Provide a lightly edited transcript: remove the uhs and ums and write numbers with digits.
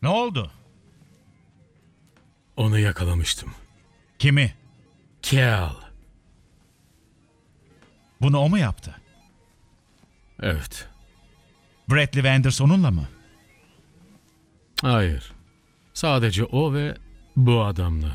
Ne oldu? Onu yakalamıştım. Kimi? Kel. Bunu o mu yaptı? Evet. Bradley Wenders onunla mı? Hayır. Sadece o ve bu adamla.